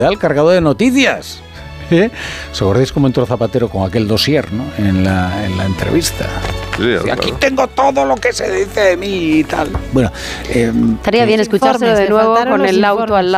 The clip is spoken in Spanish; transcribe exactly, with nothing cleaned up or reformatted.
cargado de noticias. ¿Eh? ¿Os acordáis cómo entró Zapatero con aquel dossier, ¿no? en, la, en la entrevista? Sí, Y claro. aquí tengo todo lo que se dice de mí y tal. Bueno, eh, estaría bien escuchárselo de nuevo con el auto al lado.